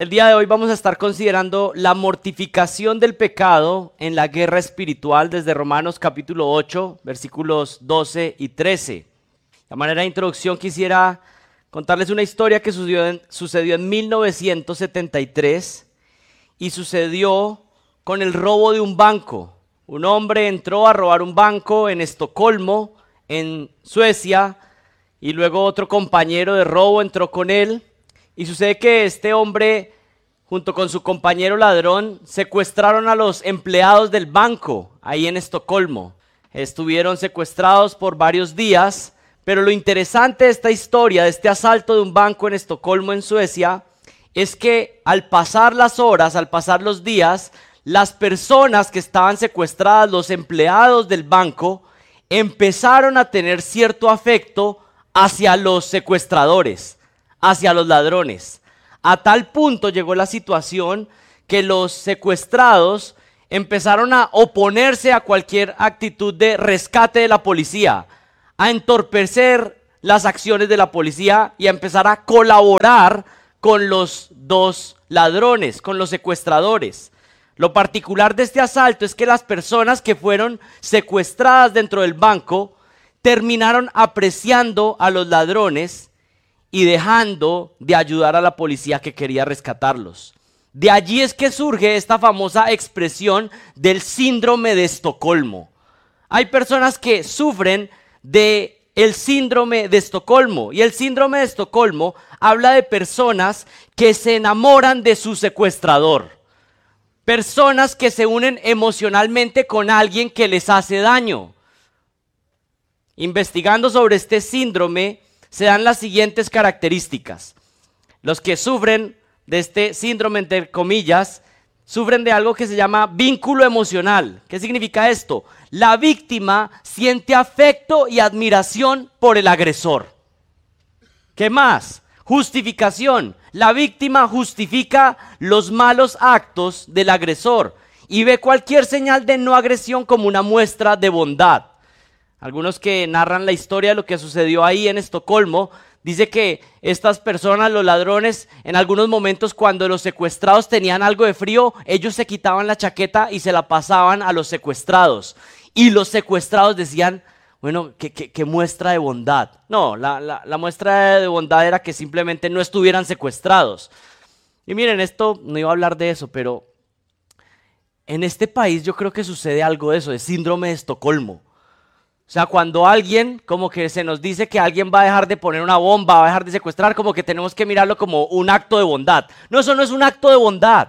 El día de hoy vamos a estar considerando la mortificación del pecado en la guerra espiritual desde Romanos capítulo 8, versículos 12 y 13. De manera de introducción quisiera contarles una historia que sucedió en 1973 y sucedió con el robo de un banco. Un hombre entró a robar un banco en Estocolmo, en Suecia, y luego otro compañero de robo entró con él. Y sucede que este hombre, junto con su compañero ladrón, secuestraron a los empleados del banco ahí en Estocolmo. Estuvieron secuestrados por varios días, pero lo interesante de esta historia, de este asalto de un banco en Estocolmo, en Suecia, es que al pasar las horas, al pasar los días, las personas que estaban secuestradas, los empleados del banco, empezaron a tener cierto afecto hacia los secuestradores, hacia los ladrones. A tal punto llegó la situación que los secuestrados empezaron a oponerse a cualquier actitud de rescate de la policía, a entorpecer las acciones de la policía y a empezar a colaborar con los dos ladrones, con los secuestradores. Lo particular de este asalto es que las personas que fueron secuestradas dentro del banco terminaron apreciando a los ladrones y dejando de ayudar a la policía que quería rescatarlos. De allí es que surge esta famosa expresión del síndrome de Estocolmo. Hay personas que sufren de el síndrome de Estocolmo, y el síndrome de Estocolmo habla de personas que se enamoran de su secuestrador, personas que se unen emocionalmente con alguien que les hace daño. Investigando sobre este síndrome, se dan las siguientes características. Los que sufren de este síndrome, entre comillas, sufren de algo que se llama vínculo emocional. ¿Qué significa esto? La víctima siente afecto y admiración por el agresor. ¿Qué más? Justificación. La víctima justifica los malos actos del agresor y ve cualquier señal de no agresión como una muestra de bondad. Algunos que narran la historia de lo que sucedió ahí en Estocolmo, dice que estas personas, los ladrones, en algunos momentos cuando los secuestrados tenían algo de frío, ellos se quitaban la chaqueta y se la pasaban a los secuestrados. Y los secuestrados decían, bueno, ¿qué muestra de bondad? No, la muestra de bondad era que simplemente no estuvieran secuestrados. Y miren, esto no iba a hablar de eso, pero en este país yo creo que sucede algo de eso, de síndrome de Estocolmo. O sea, cuando alguien, como que se nos dice que alguien va a dejar de poner una bomba, va a dejar de secuestrar, como que tenemos que mirarlo como un acto de bondad. No, eso no es un acto de bondad.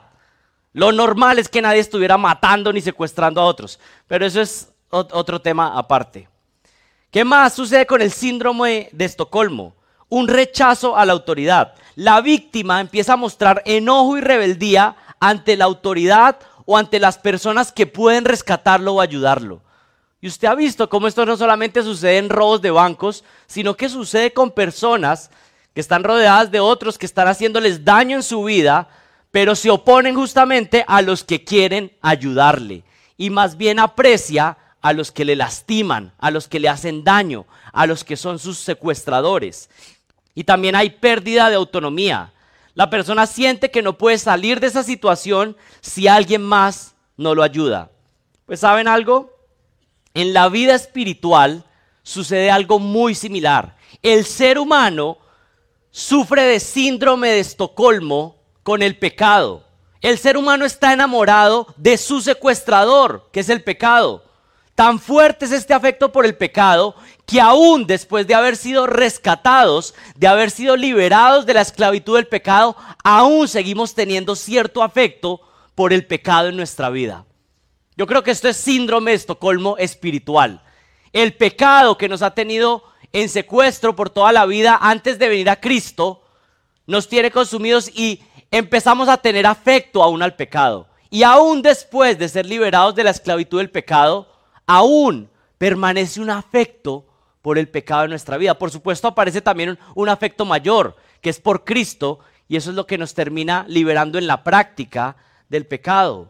Lo normal es que nadie estuviera matando ni secuestrando a otros. Pero eso es otro tema aparte. ¿Qué más sucede con el síndrome de Estocolmo? Un rechazo a la autoridad. La víctima empieza a mostrar enojo y rebeldía ante la autoridad o ante las personas que pueden rescatarlo o ayudarlo. Y usted ha visto cómo esto no solamente sucede en robos de bancos, sino que sucede con personas que están rodeadas de otros que están haciéndoles daño en su vida, pero se oponen justamente a los que quieren ayudarle. Y más bien aprecia a los que le lastiman, a los que le hacen daño, a los que son sus secuestradores. Y también hay pérdida de autonomía. La persona siente que no puede salir de esa situación si alguien más no lo ayuda. Pues ¿saben algo? En la vida espiritual sucede algo muy similar. El ser humano sufre de síndrome de Estocolmo con el pecado. El ser humano está enamorado de su secuestrador, que es el pecado. Tan fuerte es este afecto por el pecado que aún después de haber sido rescatados, de haber sido liberados de la esclavitud del pecado, aún seguimos teniendo cierto afecto por el pecado en nuestra vida. Yo creo que esto es síndrome de Estocolmo espiritual. El pecado que nos ha tenido en secuestro por toda la vida antes de venir a Cristo nos tiene consumidos y empezamos a tener afecto aún al pecado. Y aún después de ser liberados de la esclavitud del pecado, aún permanece un afecto por el pecado en nuestra vida. Por supuesto, aparece también un afecto mayor, que es por Cristo, y eso es lo que nos termina liberando en la práctica del pecado.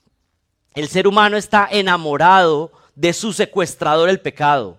El ser humano está enamorado de su secuestrador, el pecado.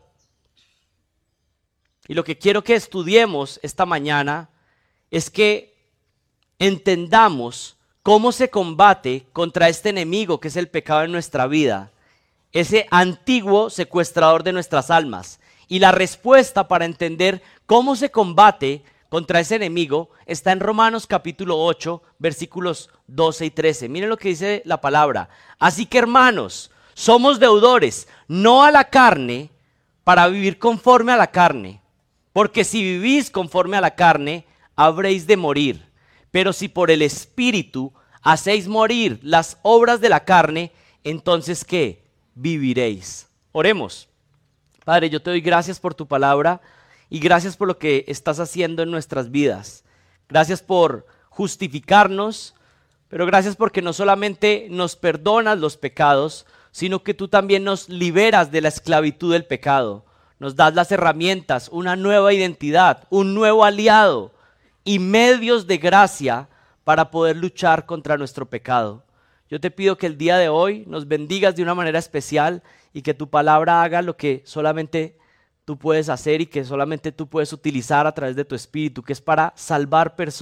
Y lo que quiero que estudiemos esta mañana es que entendamos cómo se combate contra este enemigo que es el pecado en nuestra vida, ese antiguo secuestrador de nuestras almas. Y la respuesta para entender cómo se combate contra ese enemigo está en Romanos capítulo 8, versículos 12 y 13. Miren lo que dice la palabra. Así que, hermanos, somos deudores, no a la carne, para vivir conforme a la carne. Porque si vivís conforme a la carne, habréis de morir. Pero si por el Espíritu hacéis morir las obras de la carne, entonces ¿qué? Viviréis. Oremos. Padre, yo te doy gracias por tu palabra y gracias por lo que estás haciendo en nuestras vidas. Gracias por justificarnos, pero gracias porque no solamente nos perdonas los pecados, sino que tú también nos liberas de la esclavitud del pecado. Nos das las herramientas, una nueva identidad, un nuevo aliado y medios de gracia para poder luchar contra nuestro pecado. Yo te pido que el día de hoy nos bendigas de una manera especial y que tu palabra haga lo que solamente tú puedes hacer y que solamente tú puedes utilizar a través de tu espíritu, que es para salvar personas.